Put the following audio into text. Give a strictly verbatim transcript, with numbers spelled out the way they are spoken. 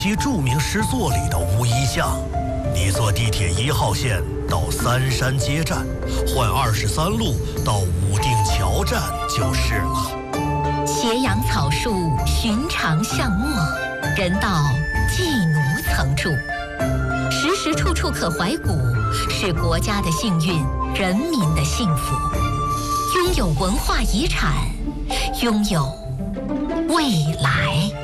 其著名诗作里的乌衣巷。你坐地铁一号线到三山街站，换二十三路到武定桥站就是了。 斜阳草树，寻常巷陌，人到寄奴曾住。时时处处可怀古，是国家的幸运，人民的幸福。拥有文化遗产，拥有未来。